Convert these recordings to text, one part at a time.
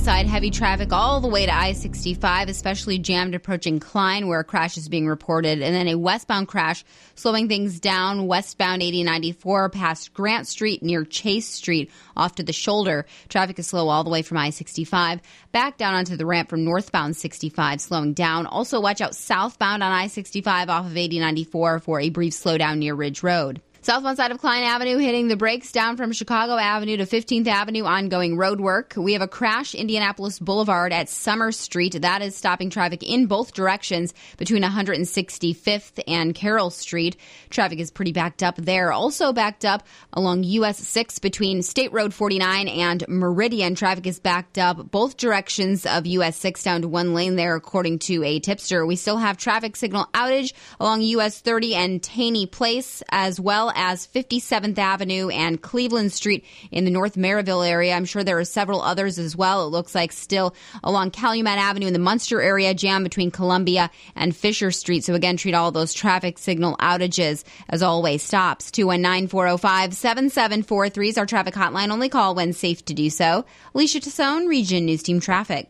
side, heavy traffic all the way to I-65, especially jammed approaching Klein, where a crash is being reported. And then a westbound crash slowing things down westbound 8094 past Grant Street near Chase Street off to the shoulder. Traffic is slow all the way from I-65. Back down onto the ramp from northbound 65, slowing down. Also, watch out southbound on I-65 off of 8094 for a brief slowdown near Ridge Road. Southbound side of Klein Avenue hitting the brakes down from Chicago Avenue to 15th Avenue, ongoing road work. We have a crash Indianapolis Boulevard at Summer Street. That is stopping traffic in both directions between 165th and Carroll Street. Traffic is pretty backed up there. Also backed up along US 6 between State Road 49 and Meridian. Traffic is backed up both directions of US 6 down to one lane there, according to a tipster. We still have traffic signal outage along US 30 and Taney Place, as well as 57th Avenue and Cleveland Street in the North Maryville area. I'm sure there are several others as well. It looks like still along Calumet Avenue in the Munster area, jam between Columbia and Fisher Street. So again, treat all those traffic signal outages as always. Stops 219-405-7743 is our traffic hotline. Only call when safe to do so. Alicia Tassone, Region News Team Traffic.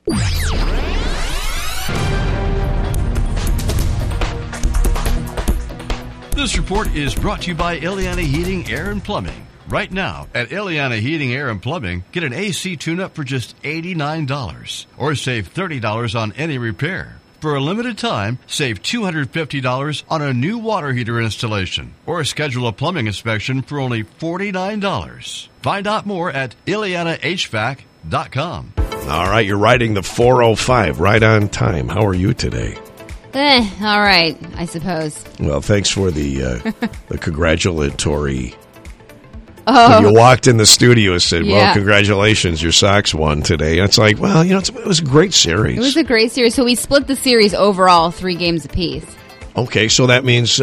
This report is brought to you by Ileana Heating, Air, and Plumbing. Right now, at Ileana Heating, Air, and Plumbing, get an AC tune-up for just $89 or save $30 on any repair. For a limited time, save $250 on a new water heater installation or schedule a plumbing inspection for only $49. Find out more at IleanaHVAC.com. All right, you're riding the 405 right on time. How are you today? All right, I suppose. Well, thanks for the congratulatory. Oh. You walked in the studio and said, well, congratulations, your Sox won today. And it's like, well, it was a great series. It was a great series. So we split the series overall 3 games apiece. Okay, so that means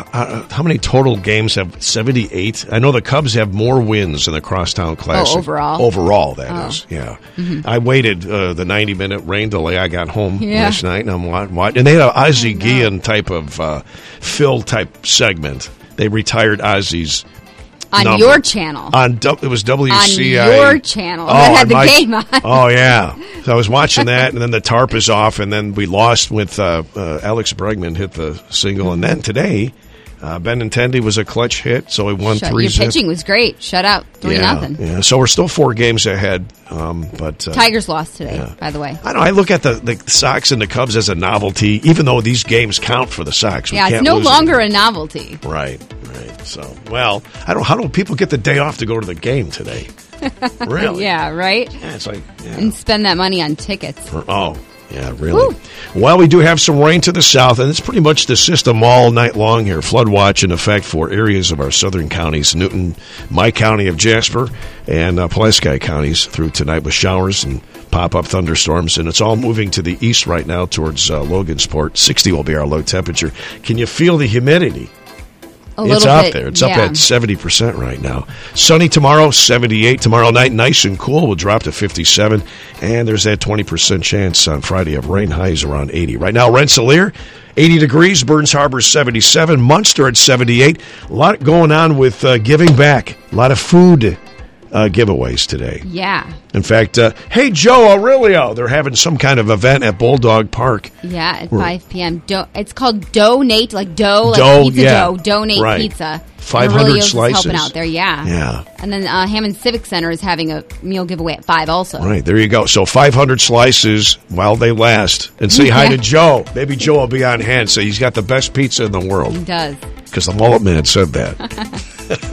how many total games have 78? I know the Cubs have more wins in the Crosstown Classic. Oh, overall? Overall, that is, yeah. Mm-hmm. I waited the 90-minute rain delay. I got home last night, and I'm watching. And they had an Ozzie Guillen type of Phil-type segment. They retired Ozzie's on number. Your channel. It was WCI. On your channel. That had the game on. Oh, yeah. So I was watching that, and then the tarp is off, and then we lost with Alex Bregman hit the single. And then today, Benintendi was a clutch hit, so he won 3-0. Your pitching was great. Shut out 3-0. Yeah, so we're still 4 games ahead. But Tigers lost today, by the way. I know. I look at the Sox and the Cubs as a novelty, even though these games count for the Sox. Yeah, it's no longer a novelty. Right. So, well, how do people get the day off to go to the game today? Really? Yeah, right? Yeah, it's like... Yeah. And spend that money on tickets. Oh, yeah, really. Woo. Well, we do have some rain to the south, and it's pretty much the system all night long here. Flood watch in effect for areas of our southern counties, Newton, my county of Jasper, and Pulaski counties through tonight with showers and pop-up thunderstorms, and it's all moving to the east right now towards Logansport. 60 will be our low temperature. Can you feel the humidity? It's up there. It's up at 70% right now. Sunny tomorrow, 78. Tomorrow night, nice and cool. We'll drop to 57. And there's that 20% chance on Friday of rain. Highs around 80. Right now, Rensselaer, 80 degrees. Burns Harbor, 77. Munster at 78. A lot going on with giving back. A lot of food giveaways today. Yeah. In fact, hey, Joe Aurelio, they're having some kind of event at Bulldog Park. Yeah, at 5 p.m. It's called Donate, like dough, like pizza dough. Donate Pizza. 500 slices. Helping out there, yeah. And then Hammond Civic Center is having a meal giveaway at 5 also. Right, there you go. So 500 slices while they last. And say hi to Joe. Maybe Joe will be on hand. So he's got the best pizza in the world. He does. Because the Mullet Man said that.